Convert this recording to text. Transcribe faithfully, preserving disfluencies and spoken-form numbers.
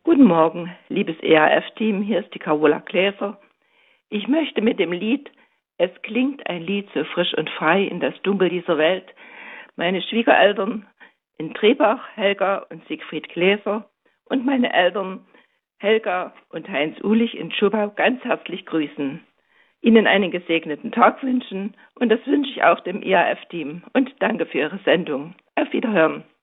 Guten Morgen, liebes E A F-Team, hier ist die Carola Gläser. Ich möchte mit dem Lied "Es klingt ein Lied so frisch und frei in das Dunkel dieser Welt" meine Schwiegereltern in Trebach, Helga und Siegfried Gläser, und meine Eltern Helga und Heinz Uhlich in Schubau ganz herzlich grüßen. Ihnen einen gesegneten Tag wünschen, und das wünsche ich auch dem E A F-Team, und danke für Ihre Sendung. Auf Wiederhören.